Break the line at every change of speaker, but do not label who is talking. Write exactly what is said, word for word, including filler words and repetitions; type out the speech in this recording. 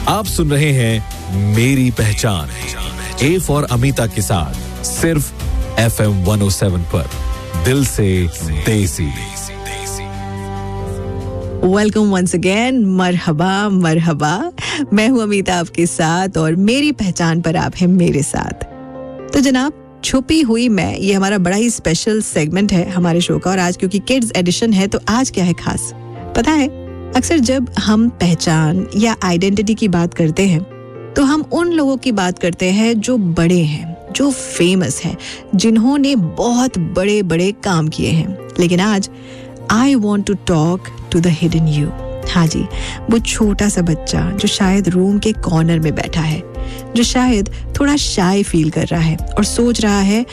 आप सुन रहे हैं मेरी पहचान, ए फॉर अमिता के साथ, सिर्फ F M one O seven पर, दिल से देसी।
वेलकम वंस अगेन, मरहबा मरहबा। मैं हूं अमिता आपके साथ और मेरी पहचान पर आप हैं मेरे साथ। तो जनाब, छुपी हुई मैं, ये हमारा बड़ा ही स्पेशल सेगमेंट है हमारे शो का, और आज क्योंकि किड्स एडिशन है तो आज क्या है खास पता है? अक्सर जब हम पहचान या आइडेंटिटी की बात करते हैं तो हम उन लोगों की बात करते हैं जो बड़े हैं, जो फेमस हैं, जिन्होंने बहुत बड़े बड़े काम किए हैं। लेकिन आज I want to talk to the hidden you. हाँ जी, वो छोटा सा बच्चा जो शायद रूम के कॉर्नर में बैठा है, जो शायद थोड़ा शाय फील कर रहा है और सोच रहा है